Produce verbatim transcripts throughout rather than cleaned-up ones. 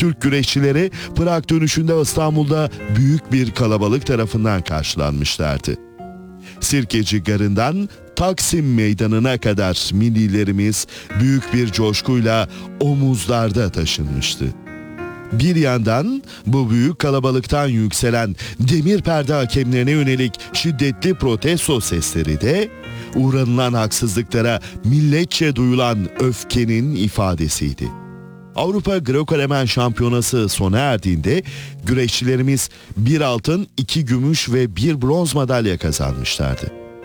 Türk güreşçileri Prag dönüşünde İstanbul'da büyük bir kalabalık tarafından karşılanmışlardı. Sirkeci Garı'ndan Taksim Meydanı'na kadar millilerimiz büyük bir coşkuyla omuzlarda taşınmıştı. Bir yandan bu büyük kalabalıktan yükselen demir perde hakemlerine yönelik şiddetli protesto sesleri de uğranılan haksızlıklara milletçe duyulan öfkenin ifadesiydi. Avrupa Greco-Romen Şampiyonası sona erdiğinde güreşçilerimiz bir altın, iki gümüş ve bir bronz madalya kazanmışlardı.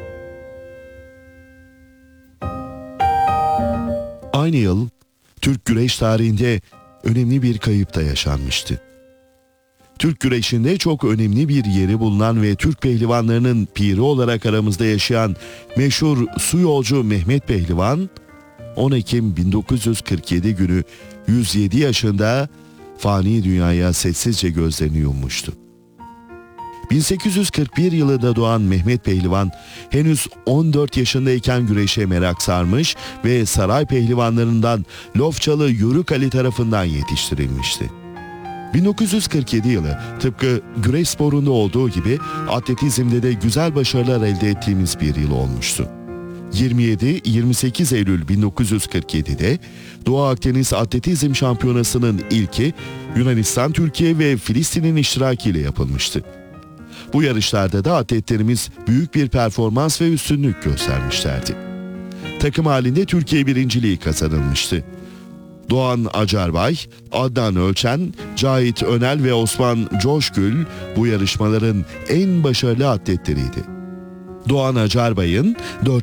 Aynı yıl Türk güreş tarihinde önemli bir kayıp da yaşanmıştı. Türk güreşinde çok önemli bir yeri bulunan ve Türk pehlivanlarının piri olarak aramızda yaşayan meşhur su yolcu Mehmet Pehlivan, on Ekim bin dokuz yüz kırk yedi günü yüz yedi yaşında fani dünyaya sessizce gözlerini yummuştu. bin sekiz yüz kırk bir yılında doğan Mehmet Pehlivan henüz on dört yaşındayken güreşe merak sarmış ve saray pehlivanlarından Lofçalı Yörük Ali tarafından yetiştirilmişti. bin dokuz yüz kırk yedi yılı tıpkı güreş sporunda olduğu gibi atletizmde de güzel başarılar elde ettiğimiz bir yıl olmuştu. yirmi yedi yirmi sekiz Eylül bin dokuz yüz kırk yedi'de Doğu Akdeniz Atletizm Şampiyonası'nın ilki Yunanistan, Türkiye ve Filistin'in iştirakiyle yapılmıştı. Bu yarışlarda da atletlerimiz büyük bir performans ve üstünlük göstermişlerdi. Takım halinde Türkiye birinciliği kazanılmıştı. Doğan Acarbay, Adnan Ölçen, Cahit Önel ve Osman Coşgül bu yarışmaların en başarılı atletleriydi. Doğan Acarbay'ın dört